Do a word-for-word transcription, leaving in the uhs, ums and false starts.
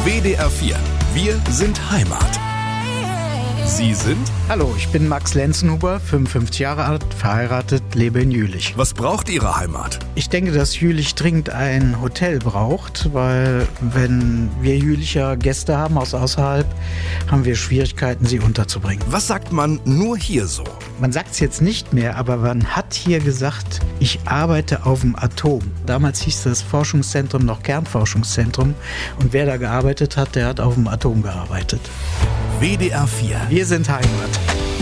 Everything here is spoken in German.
W D R vier. Wir sind Heimat. Sie sind? Hallo, ich bin Max Lenzenhuber, fünfundfünfzig Jahre alt, verheiratet, lebe in Jülich. Was braucht Ihre Heimat? Ich denke, dass Jülich dringend ein Hotel braucht, weil wenn wir Jülicher Gäste haben aus außerhalb, haben wir Schwierigkeiten, sie unterzubringen. Was sagt man nur hier so? Man sagt es jetzt nicht mehr, aber man hat hier gesagt, ich arbeite auf dem Atom. Damals hieß das Forschungszentrum noch Kernforschungszentrum und wer da gearbeitet hat, der hat auf dem Atom gearbeitet. W D R vier. Wir sind Heimat.